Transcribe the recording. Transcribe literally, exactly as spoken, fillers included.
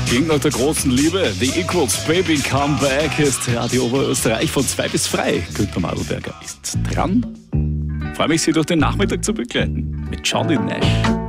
Klingt nach der großen Liebe. The Equals, Baby Come Back ist Radio Oberösterreich von zwei bis frei. Günter Madlberger ist dran. Freue mich, Sie durch den Nachmittag zu begleiten mit Johnny Nash.